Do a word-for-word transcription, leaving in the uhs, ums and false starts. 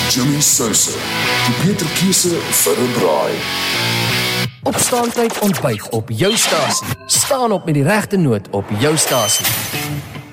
Jimmy Souse, die beter keuse vir 'n braai. Opstaantyd ontbyt op jou stasie. Staan op met die regte noot op jou stasie.